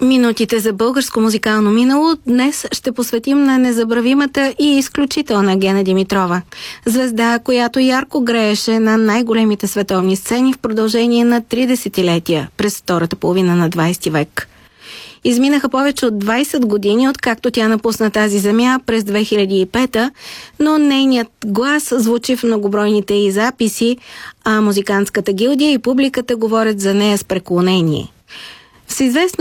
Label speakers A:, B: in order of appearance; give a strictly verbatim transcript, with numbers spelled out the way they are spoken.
A: Минутите за българско музикално минало днес ще посветим на незабравимата и изключителна Гена Димитрова. Звезда, която ярко грееше на най-големите световни сцени в продължение на три десетилетия през втората половина на двайсети век. Изминаха повече от двайсет години, откакто тя напусна тази земя през две хиляди и пета, но нейният глас звучи в многобройните и записи, а музикантската гилдия и публиката говорят за нея с преклонение. Всеизвестно